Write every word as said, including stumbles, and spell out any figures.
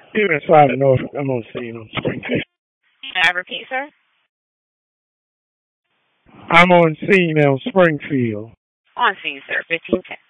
Even five North, I'm on scene on Springfield. I repeat, sir? I'm on scene on Springfield. On scene, sir. fifteen ten.